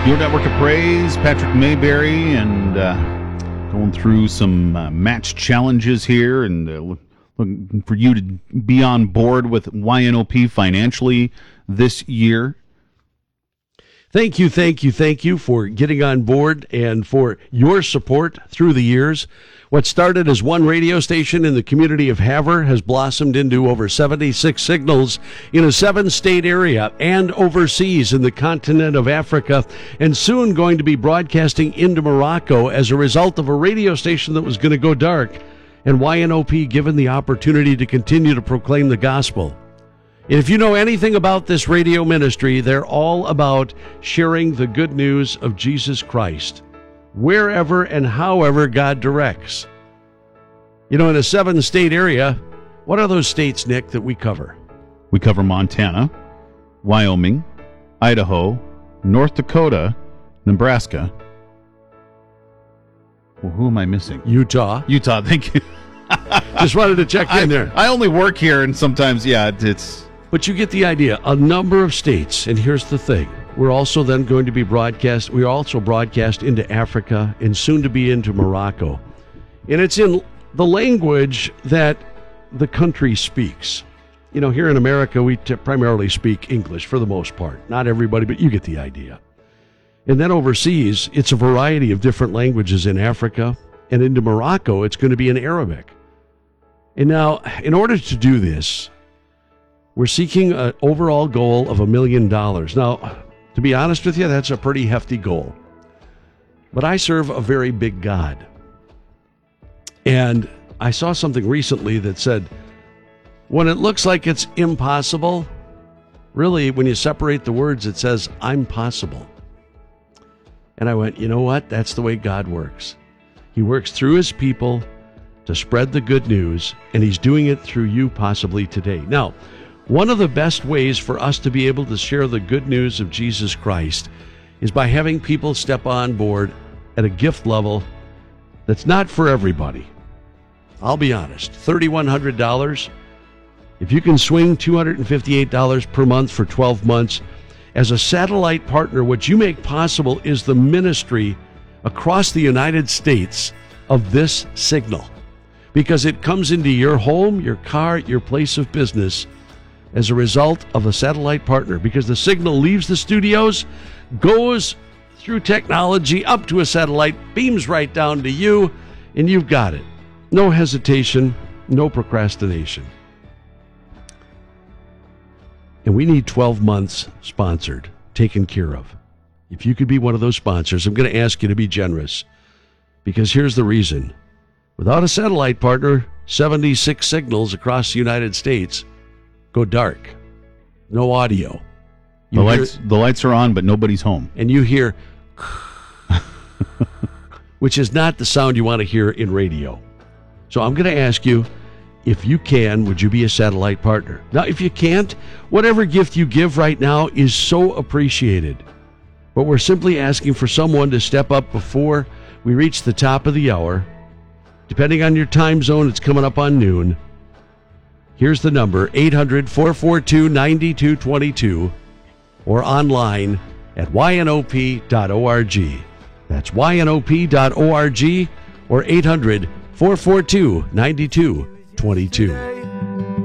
Your Network of Praise, Patrick Mayberry, and going through some match challenges here, and looking for you to be on board with YNOP financially this year. Thank you for getting on board and for your support through the years. What started as one radio station in the community of Havre has blossomed into over 76 signals in a 7-state area and overseas in the continent of Africa, and soon going to be broadcasting into Morocco as a result of a radio station that was going to go dark, and YNOP given the opportunity to continue to proclaim the gospel. And if you know anything about this radio ministry, they're all about sharing the good news of Jesus Christ, wherever and however God directs. You know, in a 7-state area, what are those states, Nick, that we cover? We cover Montana, Wyoming, Idaho, North Dakota, Nebraska. Well, who am I missing? Utah, thank you. Just wanted to check in there. I only work here, and sometimes, it's... But you get the idea. A number of states, and here's the thing. We're also then going to be broadcast into Africa and soon to be into Morocco. And it's in the language that the country speaks. You know, here in America, we primarily speak English for the most part. Not everybody, but you get the idea. And then overseas, it's a variety of different languages in Africa. And into Morocco, it's going to be in Arabic. And now, in order to do this, we're seeking an overall goal of $1 million. Now, to be honest with you, that's a pretty hefty goal. But I serve a very big God. And I saw something recently that said, when it looks like it's impossible, really, when you separate the words, it says, I'm possible. And I went, you know what? That's the way God works. He works through his people to spread the good news, and he's doing it through you possibly today. Now, one of the best ways for us to be able to share the good news of Jesus Christ is by having people step on board at a gift level that's not for everybody. I'll be honest, $3,100. If you can swing $258 per month for 12 months, as a satellite partner, what you make possible is the ministry across the United States of this signal, because it comes into your home, your car, your place of business as a result of a satellite partner, because the signal leaves the studios, goes through technology up to a satellite, beams right down to you, and you've got it. No hesitation, no procrastination. And we need 12 months sponsored, taken care of. If you could be one of those sponsors, I'm going to ask you to be generous, because here's the reason. Without a satellite partner, 76 signals across the United States go dark. No audio. The lights are on, but nobody's home. And you hear, which is not the sound you want to hear in radio. So I'm going to ask you, if you can, would you be a satellite partner? Now, if you can't, whatever gift you give right now is so appreciated. But we're simply asking for someone to step up before we reach the top of the hour. Depending on your time zone, it's coming up on noon. Here's the number, 800-442-9222, or online at ynop.org. That's ynop.org, or 800-442-9222.